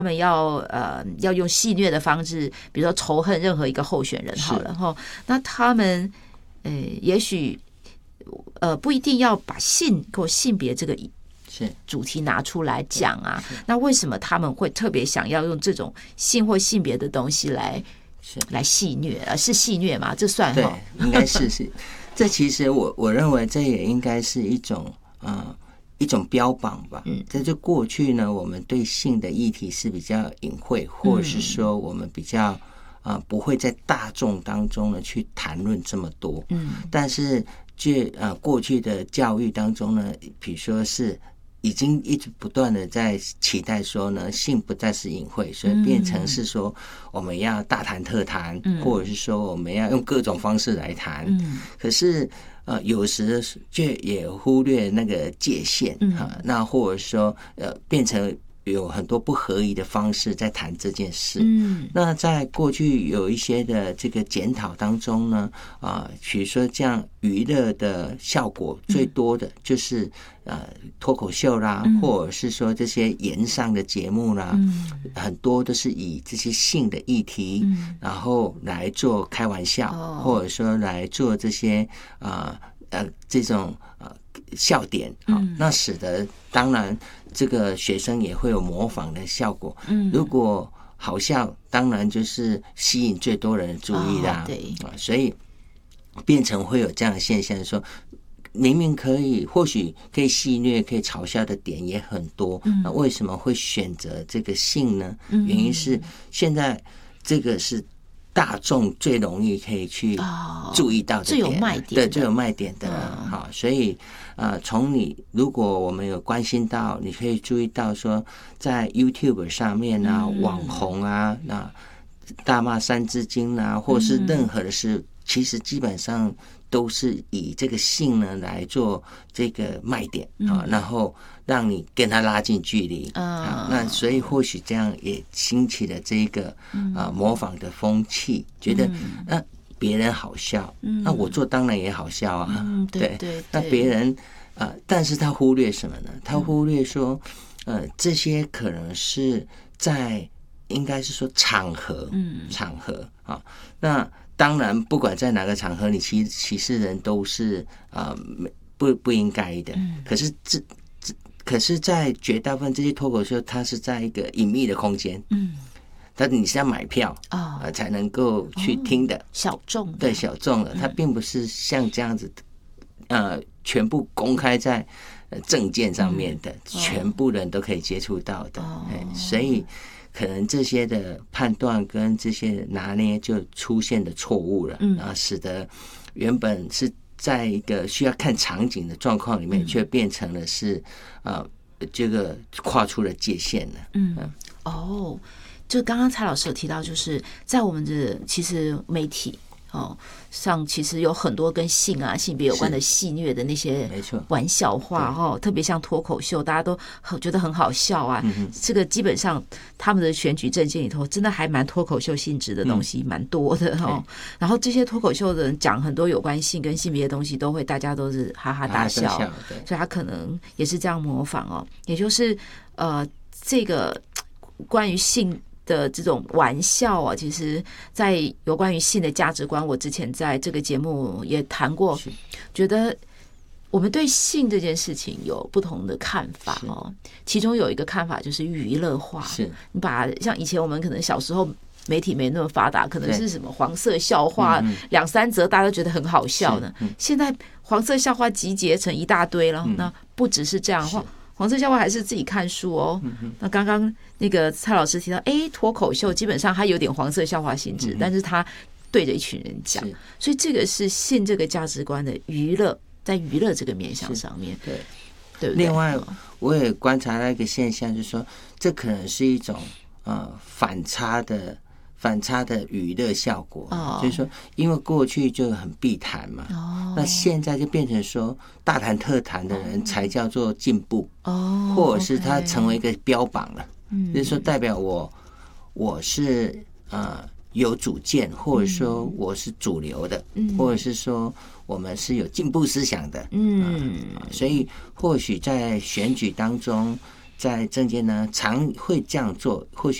他们要用戏谑的方式，比如说仇恨任何一个候选人好了哈，那他们也许不一定要把性或性别这个主题拿出来讲啊，那为什么他们会特别想要用这种性或性别的东西来戏谑？是戏谑吗？这算对，应该是。这其实我认为这也应该是一种标榜吧。在这过去呢，我们对性的议题是比较隐晦，或者是说我们比较不会在大众当中呢去谈论这么多。但是过去的教育当中呢，比如说是已经一直不断的在期待说呢，性不再是隐晦，所以变成是说我们要大谈特谈，或者是说我们要用各种方式来谈。可是有时却也忽略那个界限那或者说变成有很多不合宜的方式在谈这件事。那在过去有一些的这个检讨当中呢，比如说这样娱乐的效果最多的就是脱口秀啦，或者是说这些言上的节目啦，很多都是以这些性的议题，然后来做开玩笑，或者说来做这些这种笑点。那使得当然这个学生也会有模仿的效果。如果好笑，当然就是吸引最多人的注意啦。对，所以变成会有这样的现象，说明明或许可以戏谑、可以嘲笑的点也很多，那为什么会选择这个性呢？原因是现在这个是大众最容易可以去注意到的点，最有卖点，对，最有卖点的。好，所以从如果我们有关心到，你可以注意到说，在 YouTube 上面啊，网红啊，那大骂三字经啊，或是任何的事，其实基本上都是以这个性呢来做这个卖点然后让你跟他拉近距离那所以或许这样也兴起了这个模仿的风气，觉得别人好笑，那我做当然也好笑啊。对，那别人但是他忽略什么呢？他忽略说这些可能是在应该是说场合那当然不管在哪个场合你歧视人都是不应该的。可是在绝大部分这些脱口秀它是在一个隐秘的空间，但是你是要买票才能够去听的， 小众的， 对，小众的，它并不是像这样子全部公开在证件上面的，全部人都可以接触到的。所以可能这些的判断跟这些拿捏就出现的错误了，然后使得原本是在一个需要看场景的状况里面，却变成了是这个跨出了界限了。 就刚刚蔡老师有提到，就是在我们的其实媒体上其实有很多跟性啊性别有关的戏谑的那些玩笑话特别像脱口秀，大家都觉得很好笑啊。这个基本上他们的选举政见里头真的还蛮脱口秀性质的东西蛮多的然后这些脱口秀的人讲很多有关性跟性别的东西，大家都是哈哈大笑，所以他可能也是这样模仿也就是这个关于性的这种玩笑其实在有关于性的价值观，我之前在这个节目也谈过，觉得我们对性这件事情有不同的看法其中有一个看法就是娱乐化，你把像以前我们可能小时候媒体没那么发达，可能是什么黄色笑话两三则大家都觉得很好笑呢，现在黄色笑话集结成一大堆了，那不只是这样的话，黄色笑话还是自己看书那刚刚那个蔡老师提到脱口秀基本上它有点黄色笑话性质，但是他对着一群人讲，所以这个是性这个价值观的娱乐，在娱乐这个面向上面，对不对？另外我也观察到一个现象，就是说这可能是一种反差的娱乐效果就是说因为过去就很避谈嘛那现在就变成说大谈特谈的人才叫做进步或者是他成为一个标榜了就是说代表我是有主见，或者说我是主流的或者是说我们是有进步思想的所以或许在选举当中在政界呢常会这样做，或许